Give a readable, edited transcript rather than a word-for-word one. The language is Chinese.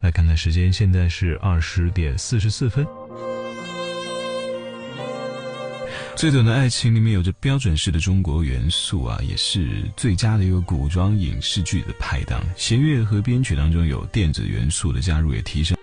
来看看时间，现在是20:44。最短的爱情里面有着标准式的中国元素啊，也是最佳的一个古装影视剧的拍档。弦乐和编曲当中有电子元素的加入，也提升